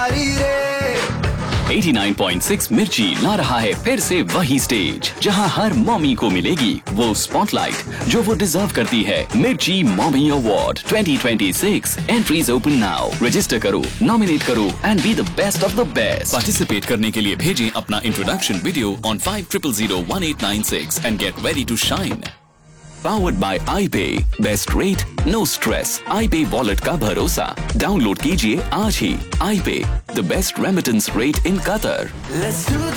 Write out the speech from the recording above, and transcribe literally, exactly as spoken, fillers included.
बारी रे। नवासी पॉइंट छह मिर्ची ला रहा है फिर से वही स्टेज जहां हर मॉमी को मिलेगी वो स्पॉटलाइट जो वो डिजर्व करती है। मिर्ची mommy award twenty twenty six entries open now. Register करो, नॉमिनेट करो and be the best of the best. Participate करने के लिए भेजें अपना introduction video on five triple zero one eight nine six and get ready to shine. Powered by iPay, best rate no stress. iPay wallet का भरोसा। Download कीजिए आज ही iPay, the best remittance rate in Qatar. Let's do